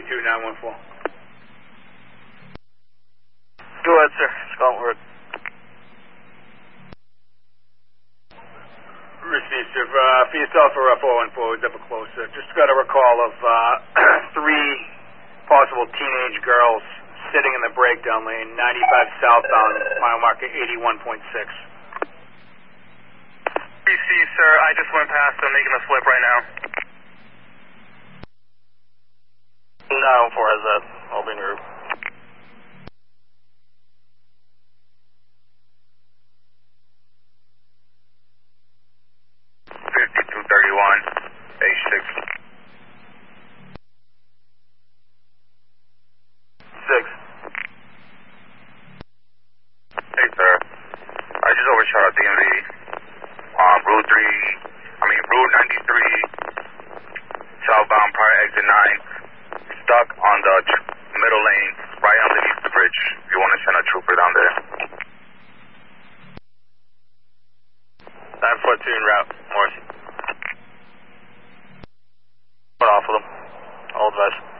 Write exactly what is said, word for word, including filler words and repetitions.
two nine one four. Go ahead, sir. Scotland Word. Received, sir. Uh, for yourself or uh, four one four, double close, sir. Just got a recall of uh, three possible teenage girls sitting in the breakdown lane, ninety-five southbound, mile marker eighty-one point six. B C, sir. I just went past them, making a slip right now. nine one four has that. I'll be in your route. fifty-two thirty-one, H six. six. Hey, sir. I just overshot a D M V. Um, Route three, I mean, Route ninety-three, southbound, prior exit nine, stuck on the middle lane, right underneath the bridge. If you want to send a trooper down there. nine four two en route, Morrissey. Went off with them. All advice.